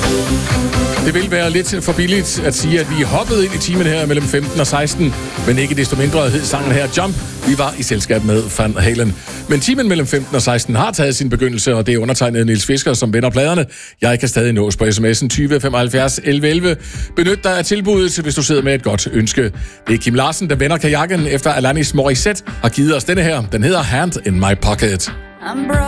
Det vil være lidt for billigt at sige, at vi hoppede ind i timen her mellem 15 og 16, men ikke desto mindre hed sangen her Jump. Vi var i selskab med Van Halen. Men timen mellem 15 og 16 har taget sin begyndelse, og det er undertegnet Niels Fisker, som vender pladerne. Jeg kan stadig nås på sms'en 20 75 11 11. Benyt dig af tilbuddet, hvis du sidder med et godt ønske. Det er Kim Larsen, der vender kajakken efter Alanis Morissette har givet os denne her. Den hedder Hand in My Pocket.